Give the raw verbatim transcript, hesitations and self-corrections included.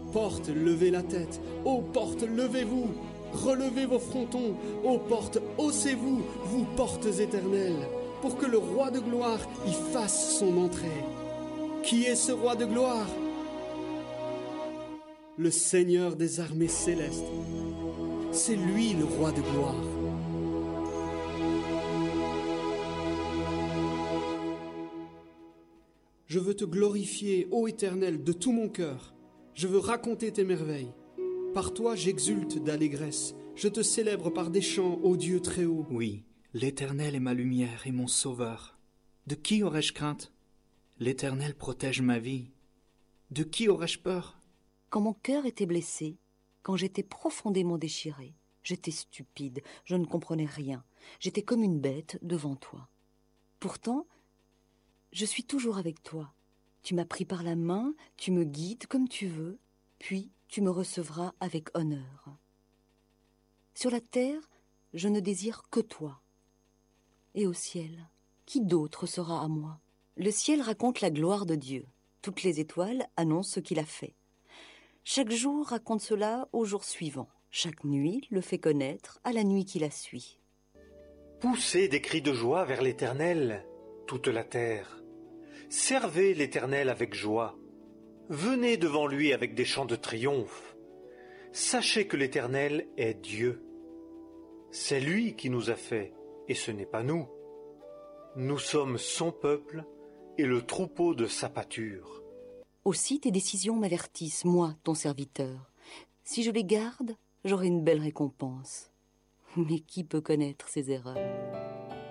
Portes, levez la tête. Ô portes, levez-vous. Relevez vos frontons. Ô portes, haussez-vous, vous portes éternelles, pour que le roi de gloire y fasse son entrée. Qui est ce roi de gloire? Le Seigneur des armées célestes. C'est lui le roi de gloire. Je veux te glorifier, ô Éternel, de tout mon cœur. Je veux raconter tes merveilles. Par toi j'exulte d'allégresse. Je te célèbre par des chants, ô Dieu très haut. Oui, l'Éternel est ma lumière et mon sauveur. De qui aurais-je crainte? L'Éternel protège ma vie. De qui aurais-je peur? Quand mon cœur était blessé, quand j'étais profondément déchiré, j'étais stupide, je ne comprenais rien. J'étais comme une bête devant toi. Pourtant, je suis toujours avec toi. Tu m'as pris par la main, tu me guides comme tu veux, puis tu me recevras avec honneur. Sur la terre, je ne désire que toi. Et au ciel, qui d'autre sera à moi? Le ciel raconte la gloire de Dieu. Toutes les étoiles annoncent ce qu'il a fait. Chaque jour raconte cela au jour suivant. Chaque nuit le fait connaître à la nuit qui la suit. Poussez des cris de joie vers l'Éternel, toute la terre. Servez l'Éternel avec joie. Venez devant lui avec des chants de triomphe. Sachez que l'Éternel est Dieu. C'est lui qui nous a fait, et ce n'est pas nous. Nous sommes son peuple et le troupeau de sa pâture. Aussi tes décisions m'avertissent, moi, ton serviteur. Si je les garde, j'aurai une belle récompense. Mais qui peut connaître ses erreurs ?